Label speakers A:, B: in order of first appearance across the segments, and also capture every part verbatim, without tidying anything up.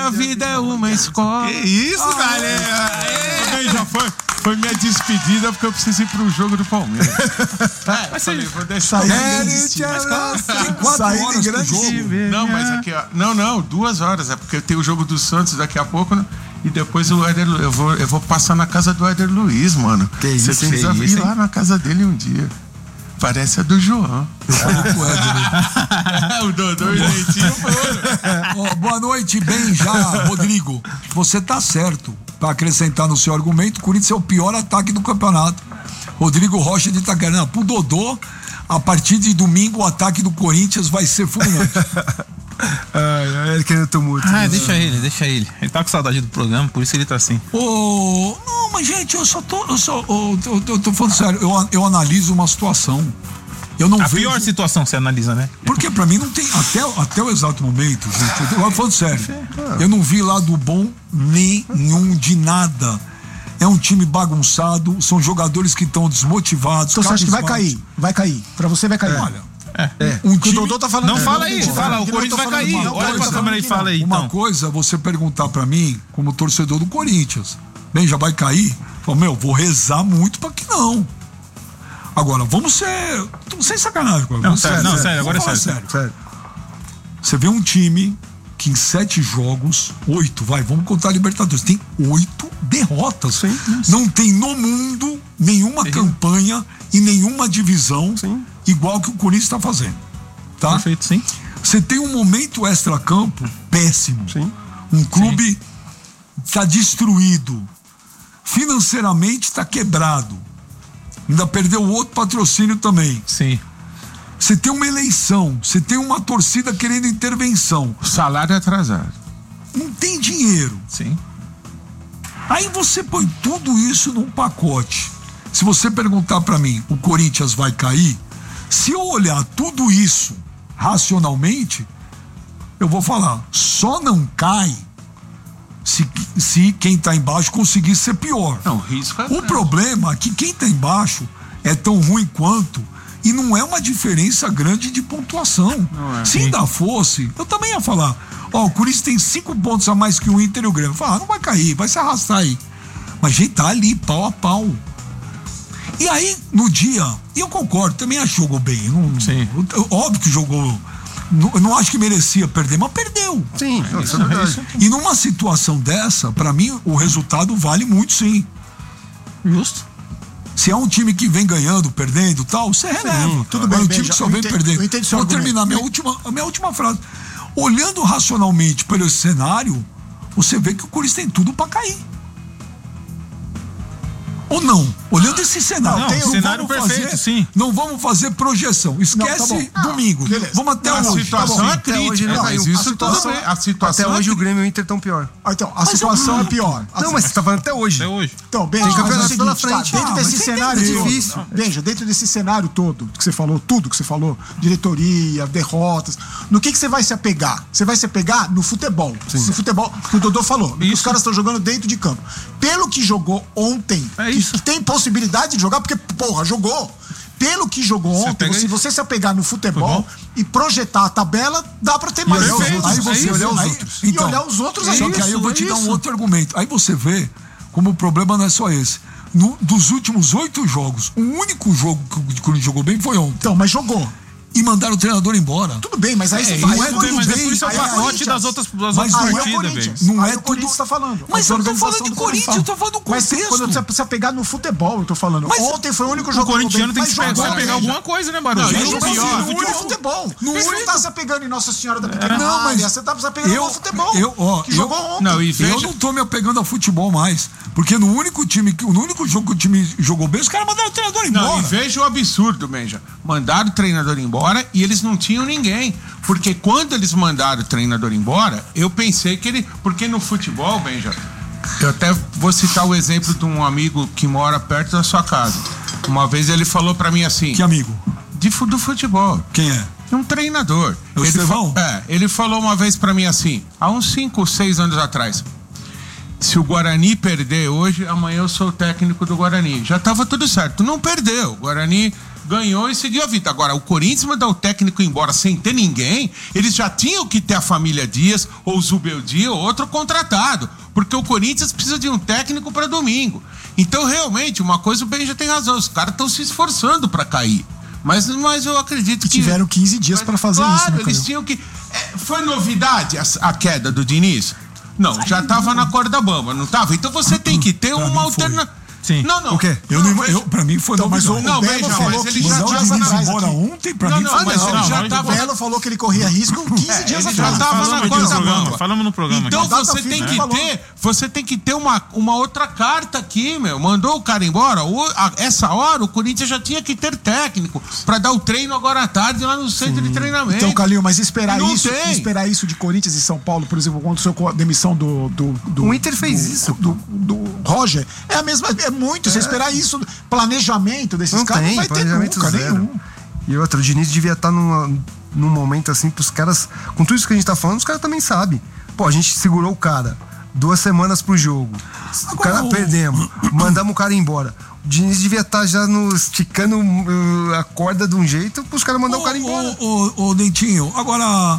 A: minha vida é uma escola.
B: Que isso, ah, galera?
A: É. Já foi, foi minha despedida porque eu preciso ir pro jogo do Palmeiras.
B: É, mas falei, vou deixar
C: sair tem quatro horas do jogo.
A: Não, mas aqui, ó. Não, não, duas horas. É porque tem o jogo do Santos daqui a pouco, né? E depois o Éder, eu vou, eu vou passar na casa do Éder Luiz, mano.
B: Que
A: Você
B: isso,
A: precisa
B: que
A: ir
B: isso,
A: lá na casa dele um dia. Parece a do João. O Dodô e o Leitinho foram.
C: Oh, boa noite, bem já, Rodrigo. Você tá certo. Para acrescentar no seu argumento, o Corinthians é o pior ataque do campeonato. Rodrigo Rocha de Itacarana. Pro Dodô, a partir de domingo, o ataque do Corinthians vai ser fulminante.
B: Ah, ele querendo tumulto.
D: Ah, deixa ele, deixa ele. Ele tá com saudade do programa, por isso ele tá assim.
C: Oh, não, mas gente, eu só tô. Eu, só, eu, eu, eu tô falando sério, eu, eu analiso uma situação. Eu não
D: a
C: vejo...
D: pior situação você analisa, né?
C: Porque pra mim não tem. Até, até o exato momento, gente, eu tô falando sério. Eu não vi lado bom nenhum de nada. É um time bagunçado, são jogadores que estão desmotivados.
E: Então você acha que vai cair? Vai cair. Pra você vai cair.
C: É. Olha.
B: É. É.
C: Um time...
B: O Dodô tá falando.
D: Não,
B: é,
D: fala
B: não
D: aí,
B: tem,
D: fala, o
B: não,
D: Corinthians vai cair.
B: Mal.
D: Olha pra câmera e fala aí,
C: Uma
D: então.
C: coisa, você perguntar pra mim, como torcedor do Corinthians, bem, já vai cair? Fala, meu, vou rezar muito pra que não. Agora, vamos ser. Sem sacanagem, agora.
D: Não,
C: Vamos
D: sério,
C: sério,
D: não, sério, agora é sério.
C: sério. sério. Você vê um time que em sete jogos, oito, vai, vamos contar a Libertadores, tem oito derrotas.
B: Sim,
C: não tem no mundo nenhuma sim. campanha e nenhuma divisão sim. igual que o Corinthians está fazendo. Tá?
D: Perfeito, sim.
C: Você tem um momento extra-campo péssimo.
B: Sim.
C: Um clube está destruído. Financeiramente está quebrado. Ainda perdeu outro patrocínio também.
D: Sim.
C: Você tem uma eleição, você tem uma torcida querendo intervenção.
A: Salário atrasado.
C: Não tem dinheiro.
D: Sim.
C: Aí você põe tudo isso num pacote. Se você perguntar pra mim, o Corinthians vai cair? Se eu olhar tudo isso racionalmente, eu vou falar, só não cai se, se quem tá embaixo conseguir ser pior.
A: Não, o risco é
C: o problema é que quem tá embaixo é tão ruim quanto. E não é uma diferença grande de pontuação.
A: Não é.
C: Se ainda fosse, eu também ia falar, ó, oh, o Corinthians tem cinco pontos a mais que o Inter e o Grêmio. Falar, ah, não vai cair, vai se arrastar aí. Mas a gente tá ali, pau a pau. E aí, no dia, e eu concordo, também acho que jogou bem. Não,
D: Sim.
C: Óbvio que jogou. Não, eu não acho que merecia perder, mas perdeu.
B: Sim, é isso, é isso.
C: E numa situação dessa, pra mim, o resultado vale muito, sim.
D: Justo.
C: Se é um time que vem ganhando, perdendo e tal, você releva.
E: Sim, tudo bem,
C: é um
E: bem,
C: time
E: já,
C: que só vem
E: entendo,
C: perdendo.
E: eu entendo seu
C: Vou
E: argumento.
C: terminar minha última, a minha última frase. Olhando racionalmente pelo cenário, você vê que o Corinthians tem tudo pra cair. Ou não? Olhando esse cenário.
D: Não,
C: tem,
D: não cenário
C: vamos
D: perfeito,
C: fazer,
D: sim.
C: Não vamos fazer projeção. Esquece
E: não, tá
C: domingo.
E: Beleza.
C: Vamos até
A: a
C: hoje.
A: situação
C: Tá bom.
A: é
B: Até hoje
A: crítica,
B: não
A: mas
B: caiu.
A: isso
B: A situação-
A: tudo bem. A situação
B: Até hoje
A: é
B: o Grêmio e o Inter estão pior.
E: Ah, então, a
C: Mas
E: situação
C: eu-
E: é pior.
B: Não, mas você tá falando até hoje.
D: Até hoje.
E: Então, Benja,
B: Tem
E: mas é o
B: campeonato
E: seguinte,
B: pela
E: tá,
B: frente.
E: dentro
C: Ah, mas
E: desse
C: você
E: cenário
C: entendeu.
E: todo,
B: Difícil.
E: Benja, dentro desse cenário todo que você falou, tudo que você falou, diretoria, derrotas, no que que você vai se apegar? Você vai se apegar no futebol. No futebol, que o Dodô falou, que os caras estão jogando dentro de campo. Pelo que jogou ontem,
D: É
E: que,
D: isso.
E: que tem possibilidade de jogar, porque, porra, jogou. Pelo que jogou
D: Você
E: ontem,
D: pega
E: se
D: isso.
E: você se apegar no futebol,
D: Futebol.
E: e projetar a tabela, dá pra ter mais
C: olhar os
E: jogos.
C: outros. Aí você
E: É isso,
C: olhar os
E: aí-
C: outros.
E: E
C: Então,
E: olhar os outros aí.
C: Só que aí eu vou
D: é
C: te dar um
D: isso.
C: outro argumento. Aí você vê como o problema não é só esse. No, dos últimos oito jogos, o único jogo que o Corinthians jogou bem foi ontem.
E: Então, mas jogou.
C: E mandaram o treinador embora.
E: Tudo bem, mas aí você
C: É,
E: vai.
C: não é
E: aí
C: tudo
E: tudo
C: bem,
D: Mas é por isso é o
E: aí é
D: pacote
E: Corinthians.
D: das outras, das
C: Mas
D: outras
E: aí é o
D: partidas,
E: Corinthians.
D: velho.
C: Não
E: Aí
C: é
E: o Corinthians
C: tudo-
E: tá falando.
C: Mas
E: A
C: eu não tô
E: organização
C: falando de
E: do
C: Corinthians, eu tô falando do
E: Mas
C: contexto.
E: quando você precisa pegar no futebol, eu tô falando.
C: Mas
E: ontem foi o único
D: O
E: jogo
D: corintiano tem que
E: mas
D: pegar,
E: jogou,
D: vai pegar
E: veja.
D: alguma coisa, né, Barulho?
A: Não,
E: Veja
A: e o
E: o futebol,
A: pior,
E: no
A: futebol-
E: futebol.
C: no
E: Você não
C: único-
E: tá se apegando em Nossa Senhora da Pequena
C: Não, mas
E: Área, você tá se apegando
C: eu-
E: ao futebol.
C: eu- ó,
E: que
C: eu-
E: jogou ontem.
A: Não, e
C: Eu
A: veja,
C: não tô me apegando a futebol mais. Porque no único time, que- no único jogo que o time jogou bem, os caras mandaram o treinador embora.
A: não, e veja o absurdo, Benja. Mandaram o treinador embora e eles não tinham ninguém. Porque quando eles mandaram o treinador embora, eu pensei que ele... Porque no futebol, Benja, eu até vou citar o exemplo de um amigo que mora perto da sua casa. Uma vez ele falou pra mim assim...
C: Que amigo?
A: De, fu- do futebol.
C: Quem é?
A: Um treinador.
C: É o
A: ele,
C: Estevão?
A: fa- é, ele falou uma vez pra mim assim, há uns cinco ou seis anos atrás. Se o Guarani perder hoje, amanhã eu sou o técnico do Guarani. Já tava tudo certo. Não perdeu. O Guarani ganhou e seguiu a vida. Agora, o Corinthians mandar o técnico embora sem ter ninguém, eles já tinham que ter a família Dias, ou o Zubeldia, ou outro contratado. Porque o Corinthians precisa de um técnico para domingo. Então, realmente, uma coisa o Ben já tem razão. Os caras estão se esforçando para cair. Mas, mas eu acredito que...
E: Tiveram quinze dias para fazer
A: claro,
E: isso, né,
A: eles tinham que... É, foi novidade a, a queda do Diniz? Não, já tava na corda bamba, não tava? Então você tem que ter uma alternativa.
D: Sim.
A: Não, não.
C: O quê? Eu
A: não,
C: não,
A: mas-
C: eu, pra mim foi
E: Então, mas o,
C: novidade.
A: Não,
E: o Belo
A: veja,
E: falou
A: mas
E: que
A: ele já
E: quinze
C: Mandar o
E: dias
C: Diniz
E: atrás
C: embora
E: aqui.
C: ontem, pra
A: Não,
C: mim
A: não,
C: foi
A: mas
C: não.
A: ele já
E: O
A: tava...
E: Belo falou que ele corria risco quinze dias
A: Ele já
E: atrás.
A: tava
D: Falamos
A: na
D: aqui
A: corda
D: no programa,
A: bamba.
D: falamos no programa
A: Então
D: aqui.
E: Data
A: você
E: FIFA
A: tem
E: que
A: que
E: falou.
A: ter, você tem que ter uma, uma outra carta aqui, meu. Mandou o cara embora. O, a, essa hora o Corinthians já tinha que ter técnico pra dar o treino agora à tarde lá no centro de treinamento.
E: Então, Calil, mas esperar
A: Não
E: isso,
A: tem.
E: esperar isso de Corinthians e São Paulo, por exemplo, quando aconteceu com a demissão do, do, do
B: O Inter fez
E: do-
B: isso,
E: do, do Roger, é a mesma, é muito. Você esperar isso, planejamento desses
B: Não
E: caras,
B: tem,
E: não vai ter
B: planejamento
E: nunca
B: zero.
E: nenhum.
B: E outra, o Diniz devia estar numa, num momento assim pros caras. Com tudo isso que a gente tá falando, os caras também sabem. Pô, a gente segurou o cara duas semanas pro jogo. O
C: Agora,
B: cara
C: o-
B: perdemos, mandamos o cara embora. O Diniz devia estar já no, esticando uh, a corda de um jeito pros caras mandar o cara embora.
C: Ô, ô, ô, Dentinho, agora.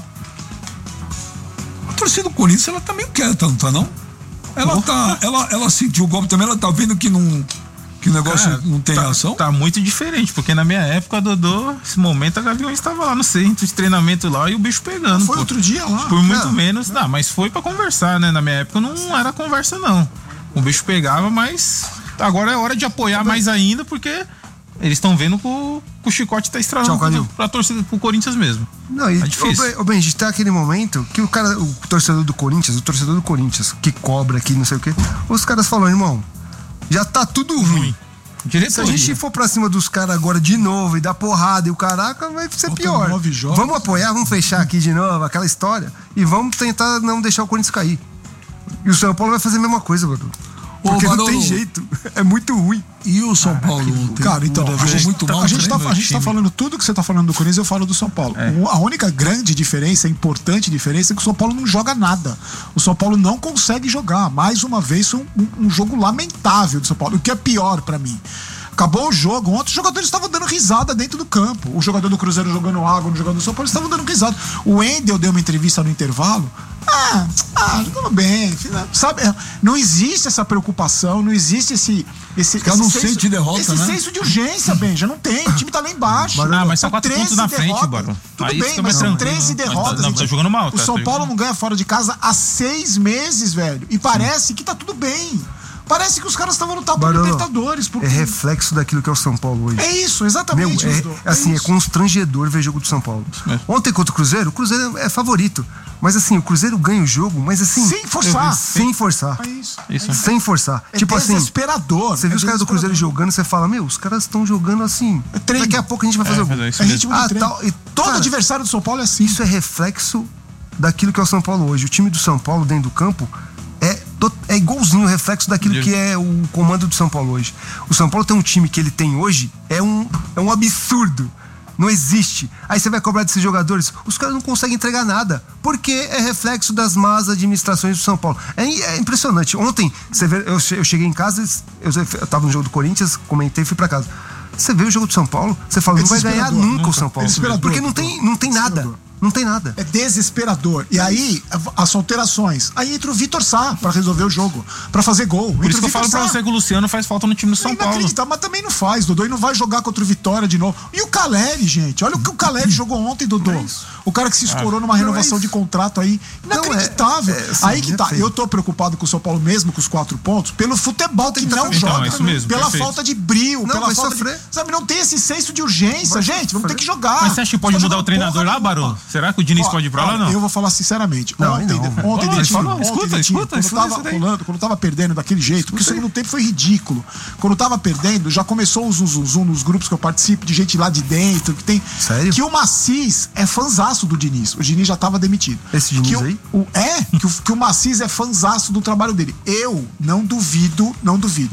C: A torcida do Corinthians, ela tá meio quieta, não tá, não? Ela tá. Ela, ela sentiu o golpe também, ela tá vendo que não. Que o negócio
D: Cara,
C: não tem
D: tá,
C: reação?
D: Tá muito diferente, porque na minha época, Dodô, esse momento a Gaviões estava lá no centro de treinamento lá e o bicho pegando.
E: Foi
D: pô.
E: outro dia lá.
D: Por muito
B: Não,
D: menos, não, mas foi pra conversar, né? Na minha época não era conversa, não. O bicho pegava, mas agora é hora de apoiar mais ainda, porque eles estão vendo que o, que o chicote tá estralando
B: Tchau, Calil.
D: pra, pra torcida, pro Corinthians mesmo.
B: Não, e
D: Tá difícil.
B: ô, Ben, ô, Ben, a gente tem aquele momento que o cara, o torcedor do Corinthians, o torcedor do Corinthians, que cobra aqui, não sei o quê, os caras falam, irmão, já tá tudo ruim. Se a
D: Diretoria.
B: gente for pra cima dos caras agora de novo e dar porrada e o caraca, vai ser
E: Faltam
B: pior.
E: nove jogos.
B: Vamos apoiar, vamos fechar aqui de novo aquela história e vamos tentar não deixar o Corinthians cair. E o São Paulo vai fazer a mesma coisa, mano.
C: Ô,
B: Porque não
C: Barolo.
B: tem jeito. É muito ruim.
C: E o São Paulo ontem?
E: Cara, então,
C: Jogou
E: a gente,
C: muito
E: tá,
C: mal
E: a gente, tá,
C: também,
E: a gente tá
C: time.
E: falando tudo que você tá falando do Corinthians, eu falo do São Paulo. O- A única grande diferença, importante diferença, é que o São Paulo não joga nada. O São Paulo não consegue jogar. Mais uma vez, um, um- um jogo lamentável do São Paulo. O que é pior pra mim? Acabou o jogo, ontem os jogadores estavam dando risada dentro do campo. O jogador do Cruzeiro jogando água, no jogador do São Paulo estavam dando risada. O Wendel deu uma entrevista no intervalo. Ah, ah, jogando bem. Sabe? Não existe essa preocupação, não existe esse. esse
C: cara
E: esse
C: não
E: senso-
C: sente derrota,
E: esse
C: né?
E: senso de urgência, Ben. Já não tem. O time tá lá embaixo.
D: Ah, mas
E: São
D: são quatro
E: treze
D: pontos na frente,
E: derrotas.
D: Barão.
E: Tudo
D: Aí
E: bem,
D: fica
E: mas
D: mais
E: são
D: tranquilo.
E: treze
D: Mas tá-
E: derrotas.
D: não, tá
E: gente.
D: jogando mal,
E: O
D: tá,
E: São
D: tá
E: Paulo
D: jogando
E: não ganha fora de casa há seis meses, velho. E parece que tá tudo bem. Parece que os caras estavam no tapa
B: Barolo,
E: Libertadores. Porque...
B: É reflexo daquilo que é o São Paulo hoje.
E: É isso,
B: Meu,
E: exatamente.
B: é,
E: Osdô.
B: assim, é
E: isso.
B: constrangedor ver jogo do São Paulo.
D: mesmo.
B: Ontem contra o Cruzeiro, o Cruzeiro é favorito. Mas assim, o Cruzeiro ganha o jogo, mas assim.
E: Sem forçar.
B: Sem forçar.
E: É isso.
D: Isso.
B: Sem forçar.
E: É
B: tipo assim,
E: desesperador.
B: você viu
E: é
B: os caras do Cruzeiro jogando, você fala, meu, os caras estão jogando assim.
E: É treino.
B: Daqui a pouco a gente vai fazer
D: É,
B: o gol.
D: mas é isso
E: É
D: mesmo.
E: ritmo do
B: Ah,
E: treino.
B: tal, e,
E: Todo
B: cara,
E: adversário do São Paulo é assim.
B: Isso é reflexo daquilo que é o São Paulo hoje. O time do São Paulo dentro do campo é, to- é igualzinho o reflexo daquilo que é o comando do São Paulo hoje. O São Paulo tem um time que ele tem hoje, é um, é um absurdo. Não existe. Aí você vai cobrar desses jogadores, os caras não conseguem entregar nada. Porque é reflexo das más administrações do São Paulo. É, é impressionante. Ontem, você vê, eu, che- eu cheguei em casa, eu, eu tava no jogo do Corinthians, comentei e fui pra casa. Você vê o jogo do São Paulo, você fala,
E: É
B: não vai ganhar
E: desesperador,
B: nunca
E: nunca.
B: o São Paulo.
E: É desesperador,
B: Porque não tem, não tem nada.
E: Desesperador.
B: Não tem nada.
E: É desesperador. E aí, as alterações. Aí entra o Vitor Sá pra resolver o jogo, pra fazer gol.
D: Por isso que eu falo pra você que o Luciano faz falta no time do São
E: É
D: Paulo.
E: inacreditável, mas também não faz, Dodô, e não vai jogar contra o Vitória de novo. E o Caleri, gente, olha o que o Caleri jogou ontem, Dodô. O cara que se escorou numa renovação
B: é
E: de contrato aí, inacreditável.
B: Não, é- é assim,
E: aí que
B: é
E: tá,
B: feio.
E: eu tô preocupado com o São Paulo mesmo, com os quatro pontos, pelo futebol que não
B: Então,
E: joga,
D: é isso mesmo,
E: pela
D: perfeito.
E: falta de brio,
B: Não,
E: pela
B: vai
E: falta
B: sofrer.
E: de, sabe, não tem esse senso de urgência,
B: Vai
E: gente, vamos ter
B: sofrer.
E: que jogar.
D: Mas você acha que pode
E: Tá
D: mudar o
E: jogando
D: treinador
E: porra
D: lá,
E: nenhuma.
D: Barão? Será que o Diniz
E: Ó,
D: pode ir pra lá
E: olha,
D: não?
E: Eu vou falar sinceramente.
B: Não,
E: ontem,
B: não.
E: ontem,
D: Fala,
E: Dentinho,
D: fala,
E: ontem,
D: escuta,
E: Dentinho,
D: escuta,
E: quando
D: escuta
E: tava
D: isso daí.
E: rolando, quando tava perdendo daquele jeito, porque o segundo tempo foi ridículo. Quando tava perdendo, já começou o zum, zum, zum nos grupos que eu participo, de gente lá de dentro, que tem.
B: Sério?
E: Que o Macis é fanzaço do Diniz. O Diniz já tava demitido.
B: Esse Diniz
E: que o-
B: aí?
E: O, é, que o, que o Macis é fanzaço do trabalho dele. Eu não duvido, não duvido,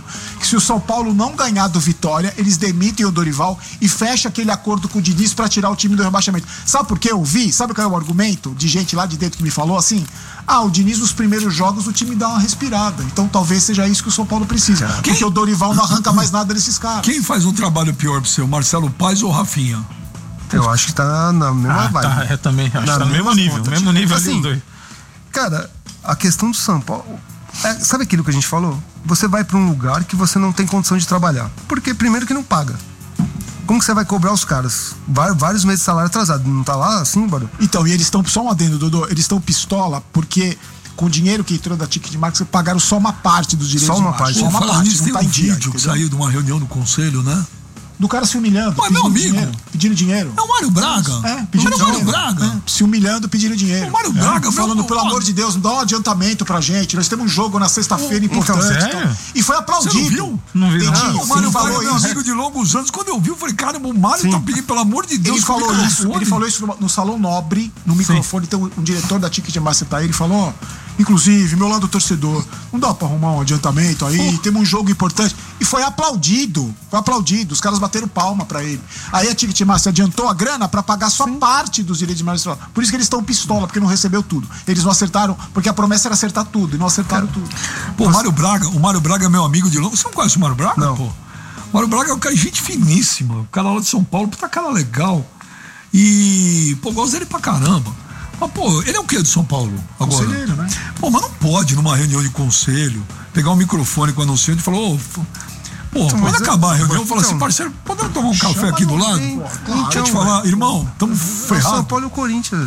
E: que se o São Paulo não ganhar do Vitória, eles demitem o Dorival e fecha aquele acordo com o Diniz pra tirar o time do rebaixamento. Sabe por que eu vi? Sabe qual é o argumento de gente lá de dentro que me falou assim? Ah, o Diniz nos primeiros jogos o time dá uma respirada. Então talvez seja isso que o São Paulo precisa. Quem? Porque o Dorival não arranca mais nada desses caras.
C: Quem faz um trabalho pior pro seu, Marcelo Paes ou Rafinha?
B: Eu acho que tá na mesma
D: Ah,
B: vibe.
D: tá, eu também acho que tá no mesmo
B: mesma
D: nível,
B: conta.
D: mesmo nível ali
B: Assim,
D: os dois.
B: Cara, a questão do São Paulo... é, sabe aquilo que a gente falou? Você vai pra um lugar que você não tem condição de trabalhar. Porque primeiro que não paga. Como que você vai cobrar os caras? Vai- Vários meses de salário atrasado. Não tá lá assim, Barão?
E: Então, e eles estão, só um adendo, Dodô, eles estão pistola porque com o dinheiro que entrou da Ticket Marketing, pagaram só uma parte dos direitos
B: Só uma
E: de marketing.
B: parte.
E: Só
C: Pô,
E: uma
C: falando
E: parte,
C: nisso,
E: não
C: tem
E: tá
C: um
E: em dia,
C: vídeo que
E: entendeu?
C: saiu de uma reunião do conselho, né?
E: Do cara se humilhando,
C: Mas, meu
E: pedindo
C: amigo,
E: dinheiro. Pedindo dinheiro.
C: É o Mário Braga.
E: É,
C: Não
E: pedindo
C: era o Mário
E: dinheiro.
C: Braga.
E: É, se humilhando, pedindo dinheiro.
C: O Mário Braga,
E: É, falando,
C: meu-
E: pelo amor de Deus, dá um adiantamento pra gente. Nós temos um jogo na sexta-feira
B: Então,
E: importante.
D: sério?
E: então. E foi aplaudido.
C: Você não viu?
D: Não vi, não.
E: Entendi.
C: O Mário
E: Ele
C: Braga é
E: falou
C: meu
E: isso.
C: amigo de longos anos. Quando eu vi, eu falei, cara, o Mário tá pedindo, pelo amor de Deus.
E: Ele falou
C: fica no
E: isso,
C: fone.
E: ele falou isso no, no Salão Nobre, no microfone, então um diretor da Ticket Master tá aí, ele falou, ó, inclusive, meu lado torcedor, não dá pra arrumar um adiantamento aí, temos um jogo importante. E foi aplaudido, foi aplaudido, os caras bateram palma pra ele. Aí a Ticket Master adiantou a grana pra pagar só parte dos direitos de marketing. Por isso que eles estão pistola, porque não recebeu tudo. Eles não acertaram, porque a promessa era acertar tudo, e não acertaram tudo.
C: Pô, o Mário Braga, o Mário Braga é meu amigo de longo. Você não conhece o Mário Braga,
B: Não.
C: pô? O Mário Braga é um cara de gente finíssima. O cara lá de São Paulo, puta cara legal. E, pô, gosto dele pra caramba. Mas, pô, ele é o quê de São Paulo agora?
E: Conselheiro, né?
C: Pô, mas não pode, numa reunião de conselho, pegar um microfone com o anunciante e falar, ô, pô, quando
B: mas
C: acabar a
B: eu-
C: reunião, fala assim,
B: então-
C: parceiro, podemos tomar um café aqui do lado?
B: Então,
C: Deixa eu te falar, irmão, estamos
B: O São
C: ferrados.
B: Paulo e o Corinthians.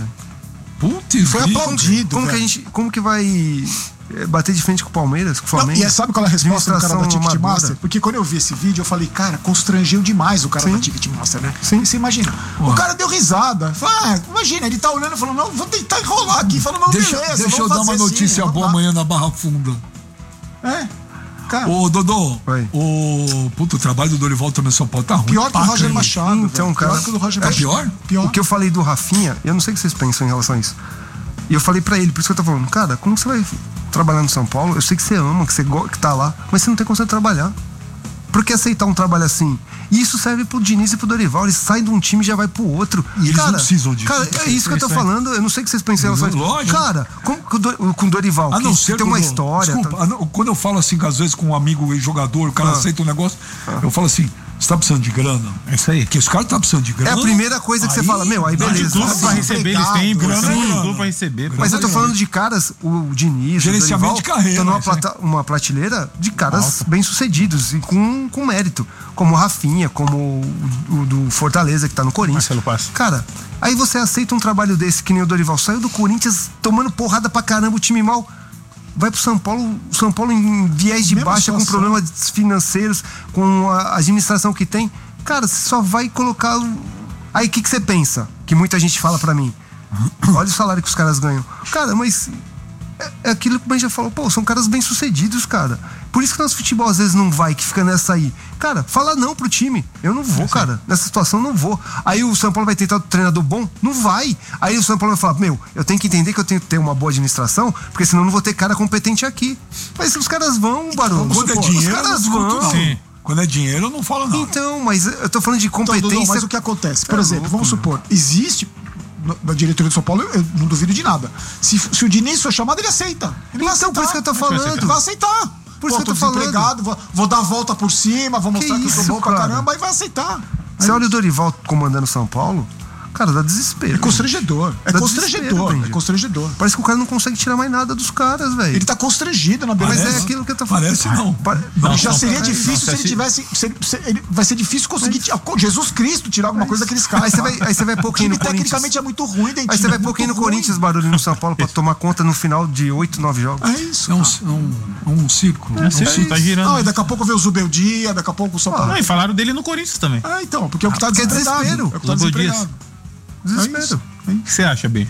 C: Putz,
E: Foi
C: grilo.
E: aplaudido.
B: Como que a
E: velho.
B: gente. Como que vai é, bater de frente com o Palmeiras, com o
E: Não,
B: Flamengo?
E: e é, sabe qual é a resposta do cara da
B: Administração
E: Ticket
B: amadora.
E: Master? Porque quando eu vi esse vídeo, eu falei, cara, constrangeu demais o cara
B: Sim.
E: da Ticket Master, né?
B: Sim.
E: E você imagina, o cara deu risada. Fala, ah, imagina, ele tá olhando e falando, não, vou tentar enrolar aqui. Falando, não,
C: Deixa,
E: beleza,
C: deixa eu
E: vamos
C: dar uma
E: fazer
C: notícia
E: assim,
C: boa
E: vamos
C: amanhã na Barra Funda.
E: lá. É, cara,
C: Ô, Dodô,
B: Oi.
C: o, puto, o trabalho do Dorival também em São Paulo tá ruim.
E: pior que o
C: pra
E: Roger
C: caramba.
E: Machado.
B: Então,
E: velho.
B: cara,
E: Pior que o do Roger
C: tá
E: Machado.
C: pior?
E: Pior.
B: O que eu falei do Rafinha, eu não sei o que vocês pensam em relação a isso. E eu falei pra ele, por isso que eu tô falando, cara, como você vai trabalhar no São Paulo? Eu sei que você ama, que você go- que tá lá, mas você não tem condição de trabalhar. Por que aceitar um trabalho assim? E isso serve pro Diniz e pro Dorival. Eles saem de um time e já vai pro outro.
C: E eles
B: cara,
C: não precisam disso.
B: Cara, é isso que eu tô falando. Eu não sei o que vocês pensam em relação a isso.
C: Lógico.
B: Cara, como que o Do- com o Dorival,
C: A
B: que
C: não ser
B: tem uma
C: Dodô,
B: história.
C: Desculpa,
B: tá-
C: a não- quando eu falo assim, às vezes com um amigo e jogador, o cara
B: Ah.
C: aceita um negócio, eu falo assim: você tá precisando de grana?
D: É isso aí.
C: Porque os caras tá precisando de
B: É
C: grana.
B: a primeira coisa que você
C: Aí-
B: fala, meu, aí
D: Tem de
B: beleza.
D: clube
B: Assim,
D: pra receber, eles têm
E: empregado,
D: grana,
C: sim.
D: de clube pra receber.
B: Mas eu tô falando de caras, o Diniz,
C: Gerenciamento
B: o Dorival,
C: de carreira,
B: estão numa
C: isso aí.
B: plata- uma prateleira de caras bem-sucedidos e com, com mérito. Como o Rafinha, como o, o do Fortaleza, que tá no Corinthians.
D: Marcelo Paes.
B: Cara, aí você aceita um trabalho desse, que nem o Dorival saiu do Corinthians tomando porrada pra caramba, o time mal. Vai pro São Paulo, o São Paulo em viés de
E: Mesma
B: baixa, com
E: situação.
B: problemas financeiros, com a administração que tem. Cara, você só vai colocar. o- Aí o que, que você pensa? Que muita gente fala pra mim. Olha o salário que os caras ganham. Cara, mas é, é aquilo que o Ben já falou, pô, são caras bem-sucedidos, cara. Por isso que nosso futebol às vezes não vai, que fica nessa aí. Cara, fala não pro time. Eu não vou, cara. Nessa situação, não vou. Aí o São Paulo vai tentar um treinador bom? Não vai. Aí o São Paulo vai falar, meu, eu tenho que entender que eu tenho que ter uma boa administração, porque senão eu não vou ter cara competente aqui. Mas os caras vão, Barão.
C: Quando é
B: Os
C: dinheiro, eu
B: caras
C: não discuto,
B: vão.
C: não.
D: Sim.
C: Quando é dinheiro, eu não falo nada.
B: Então, mas eu tô falando de
E: Então,
B: competência.
E: Dodô, mas o que acontece? Por
B: É
E: exemplo,
B: louco,
E: vamos
B: meu.
E: supor, existe no- na diretoria do São Paulo, eu, eu não duvido de nada. Se, se o Diniz for chamado, ele aceita. Ele vai
B: Então,
E: aceitar.
B: por isso que eu tô falando.
E: Ele vai aceitar.
B: Por isso
E: Pô,
B: que eu tô falando.
E: desempregado, vou, vou dar a volta por cima, vou mostrar que, eu
B: isso,
E: sou bom pra
B: cara?
E: caramba, e vai aceitar.
B: Você olha o Dorival comandando São Paulo, cara, dá desespero.
E: É constrangedor. É
B: Dá
E: constrangedor.
B: desespero,
E: É
B: Benji.
E: constrangedor.
B: Parece que o cara não consegue tirar mais nada dos caras, velho.
E: Ele tá constrangido na
B: Mas
E: beleza.
B: é aquilo que eu tô falando.
C: Parece não.
B: Pa-
C: Não,
E: Já
D: não,
E: seria
D: não,
E: difícil
D: não,
E: se ele
D: se-
E: tivesse. se ele- se ele- vai ser difícil conseguir. ti- Jesus Cristo tirar alguma coisa daqueles caras.
B: Aí você vai, aí você vai
E: O
B: pouquinho
E: time
B: no Corinthians.
E: tecnicamente é muito ruim, Dentinho.
B: Aí você vai
E: é muito
B: pouquinho no
E: ruim.
B: Corinthians, barulho no São Paulo, pra tomar conta no final de oito, nove jogos.
E: É isso.
C: É um,
E: cara.
C: é um, é um círculo.
D: É, sim, tá girando.
E: Não, e daqui a pouco vê o Zubeldia, daqui a pouco o São Paulo.
D: Não, e falaram dele no Corinthians também.
E: Ah, então, porque é o que tá
B: porque é
E: desempregado.
B: desespero.
E: É o que tá
D: Zubeldia.
E: desempregado. É
B: Desespero.
E: isso.
D: O que você acha, B?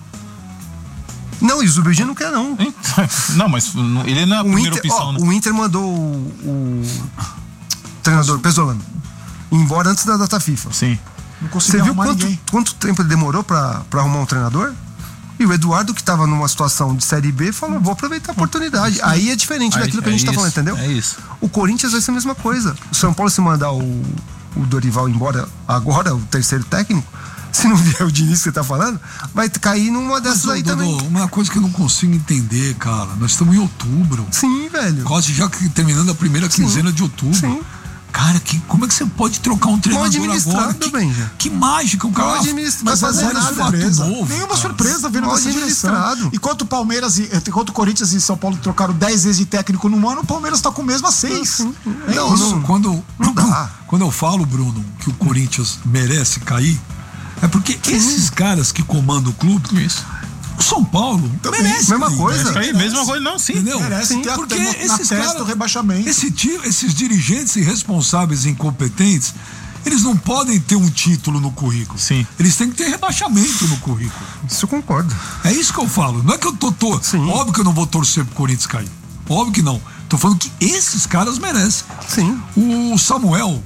B: Não, e o Zubeldia não quer, não.
D: Não, mas não- ele não é a
B: O
D: primeira
B: Inter,
D: opção,
B: ó,
D: né?
B: o Inter mandou o, o treinador Pesolano embora antes da data FIFA.
D: Sim.
E: Não
B: Você
E: conseguiu
B: viu
E: arrumar
B: quanto,
E: ninguém.
B: quanto tempo ele demorou pra, pra arrumar um treinador? E o Eduardo, que estava numa situação de Série B, falou, vou aproveitar a oportunidade. Aí é diferente
D: Aí,
B: daquilo que
D: é
B: a gente tá
D: isso,
B: falando, entendeu?
D: é isso.
B: O Corinthians vai ser a mesma coisa. O São Paulo, se mandar o, o Dorival embora agora, o terceiro técnico, se não vier o Diniz que você tá falando, vai cair numa dessas
C: Mas,
B: aí
C: Dodô,
B: também.
C: uma coisa que eu não consigo entender, cara. Nós estamos em outubro.
B: Sim, velho.
C: Quase já que terminando a primeira quinzena de outubro.
B: Sim.
C: Cara, que, como é que você pode trocar um treinador
B: administrado,
C: agora? Que,
B: Benja.
C: que mágica, o cara.
B: Mal administrado,
C: Mas
B: vai fazer
C: agora
B: nada,
C: é fato
E: surpresa.
C: novo,
E: Nenhuma
C: cara.
E: surpresa vendo
B: Mal
E: dessa direção.
B: administrado.
E: Enquanto o Palmeiras e enquanto o Corinthians e São Paulo trocaram dez vezes de técnico num ano, o Palmeiras tá com o mesmo a seis. É
C: Não,
E: isso.
C: não, quando,
B: dá.
C: quando eu falo, Bruno, que o Corinthians merece cair, é porque esses caras que comandam o clube,
D: Isso.
C: o São Paulo merece
B: mesma
C: cair,
B: coisa.
C: merece.
D: Aí, mesma coisa, não, sim.
C: Entendeu?
E: Merece ter a-
C: Porque
E: ter na
C: esses
E: testa
C: caras,
E: do rebaixamento.
C: Esse time, esses dirigentes irresponsáveis e incompetentes, eles não podem ter um título no currículo.
D: Sim.
C: Eles têm que ter rebaixamento no currículo.
B: Isso eu concordo.
C: É isso que eu falo. Não é que eu tô, tô
B: Sim.
C: óbvio que eu não vou torcer pro Corinthians cair. Óbvio que não. Tô falando que esses caras merecem.
B: Sim.
C: O Samuel.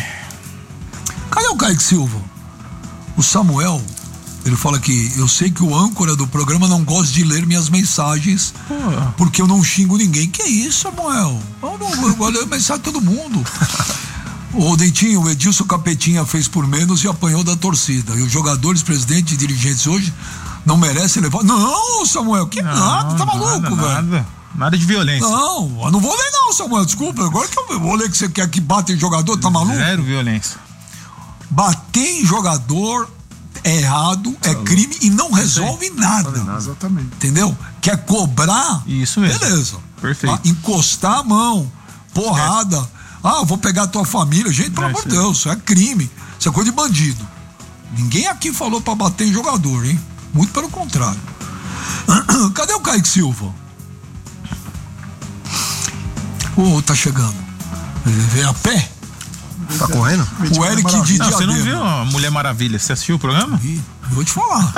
C: Cadê o Kaique Silva? O Samuel, ele fala que eu sei que o âncora do programa não gosta de ler minhas mensagens porque eu não xingo ninguém. Que isso, Samuel? Eu não eu vou ler mensagem de todo mundo. O Dentinho, o Edilson Capetinha fez por menos e apanhou da torcida. E os jogadores, presidentes e dirigentes hoje não merecem levar. Não, Samuel, que nada, tá maluco,
D: nada,
C: velho.
D: Nada, nada de violência.
C: Não, eu não vou ler não, Samuel, desculpa. Agora que eu vou ler que você quer que bata em jogador, tá maluco?
D: Zero violência.
C: Bater em jogador é errado, é crime e não resolve nada.
E: Exatamente.
C: Entendeu? Quer cobrar?
D: Isso mesmo.
C: Beleza.
D: Perfeito.
C: Ah, encostar a mão, porrada. Ah, eu vou pegar a tua família. Gente, pelo
D: É,
C: amor de
D: isso
C: Deus, isso é crime. Isso é coisa de bandido. Ninguém aqui falou pra bater em jogador, hein? Muito pelo contrário. Cadê o Kaique Silva? Oh, tá chegando. Ele vem a pé?
B: Tá correndo?
C: O Eric de
D: Não, você não
C: Diadema.
D: viu a Mulher Maravilha? Você assistiu o programa?
C: Ih, eu vou te falar.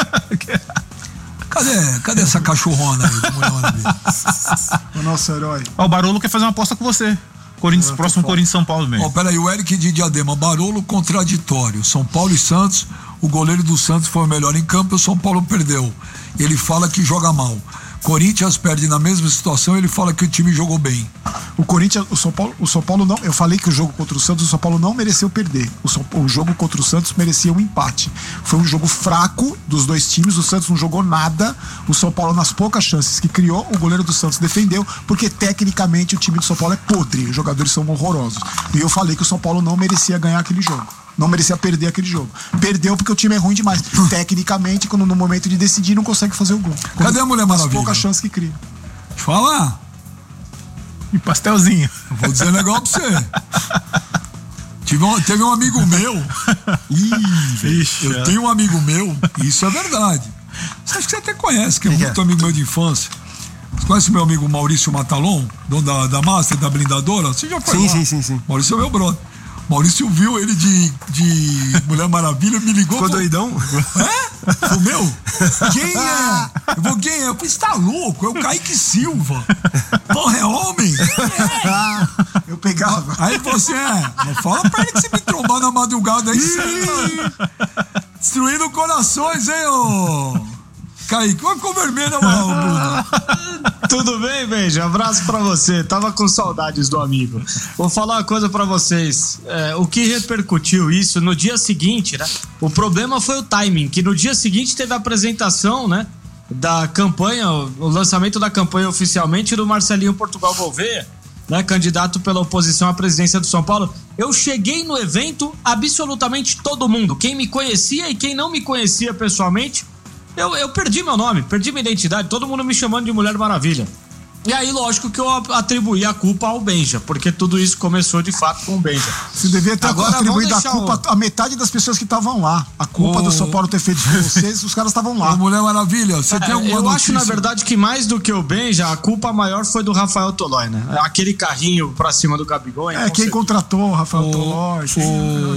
C: Cadê, cadê essa cachorrona aí do Mulher Maravilha?
E: O nosso herói.
D: Ó, o Barolo quer fazer uma aposta com você. Corinthians, próximo Corinthians São Paulo mesmo.
C: Ó, peraí, o Eric de Diadema, Barolo contraditório. São Paulo e Santos, o goleiro do Santos foi o melhor em campo e o São Paulo perdeu. Ele fala que joga mal. Corinthians perde na mesma situação, ele fala que o time jogou bem.
E: O Corinthians, o São Paulo, o São Paulo não. Eu falei que o jogo contra o Santos, o São Paulo não mereceu perder. O, São, o jogo contra o Santos merecia um empate. Foi um jogo fraco dos dois times. O Santos não jogou nada. O São Paulo, nas poucas chances que criou, o goleiro do Santos defendeu, porque tecnicamente o time do São Paulo é podre. Os jogadores são horrorosos. E eu falei que o São Paulo não merecia ganhar aquele jogo. Não merecia perder aquele jogo. Perdeu porque o time é ruim demais. Tecnicamente, quando no momento de decidir, não consegue fazer o gol. Quando
C: Cadê a Mulher
E: as
C: Maravilha?
E: poucas chances que cria.
C: Deixa eu falar.
D: E pastelzinho.
C: Eu vou dizer um negócio pra você. Tive um, teve um amigo meu. Ih,
D: Ixi,
C: eu
D: é.
C: tenho um amigo meu, e isso é verdade. Você acha que você até conhece, que é
B: Quem que
C: muito
B: é?
C: amigo meu de infância. Você conhece o meu amigo Maurício Matalon, dono da, da Master, da blindadora? Você já foi
B: Sim,
C: lá.
B: sim, sim, sim.
C: Maurício é meu brother. Maurício viu ele de, de Mulher Maravilha, me ligou.
B: Ficou
C: falou,
B: doidão?
C: É? Falei, meu, quem é? Eu vou, quem é? Eu falei, você tá louco? É o Kaique Silva. Porra, é homem? É.
E: Eu pegava.
C: Aí você é, não fala pra ele que você me trombar na madrugada aí, sim. Destruindo corações, hein, ô. Kaique, uma cor vermelha, mano.
F: Tudo bem, Benja? Abraço pra você. Tava com saudades do amigo. Vou falar uma coisa pra vocês. É, o que repercutiu isso no dia seguinte, né? O problema foi o timing, que no dia seguinte teve a apresentação, né? Da campanha, o lançamento da campanha oficialmente do Marcelinho Portugal Gouveia, né? Candidato pela oposição à presidência do São Paulo. Eu cheguei no evento, absolutamente todo mundo. Quem me conhecia e quem não me conhecia pessoalmente. Eu, eu perdi meu nome, perdi minha identidade, todo mundo me chamando de Mulher Maravilha. E aí, lógico que eu atribuí a culpa ao Benja, porque tudo isso começou de fato com o Benja.
E: Você devia ter
F: Agora,
E: atribuído a
F: vamos
E: culpa
F: deixar
E: a metade das pessoas que estavam lá. A culpa
C: Ô.
E: do São Paulo ter feito isso com vocês, os caras estavam lá.
C: Ô, Mulher Maravilha, você
F: É,
C: tem alguma
F: eu
C: notícia?
F: acho, na verdade, que mais do que o Benja, a culpa maior foi do Rafael Tolói, né? Aquele carrinho pra cima do Gabigol. hein?
E: É,
F: Com
E: quem
F: certeza.
E: contratou o Rafael
C: Ô,
E: Tolói.
C: ô,